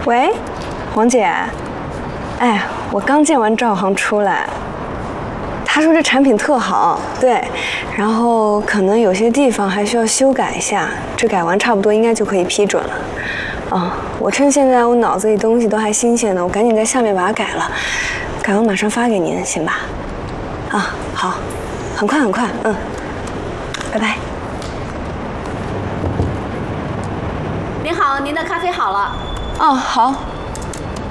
喂，黄姐，哎，我刚见完赵航出来，他说这产品特好，对，然后可能有些地方还需要修改一下，这改完差不多应该就可以批准了。我趁现在我脑子里东西都还新鲜呢，我赶紧在下面把它改了，改完马上发给您，行吧？好，很快，拜拜。 您好，您的咖啡好了。 好。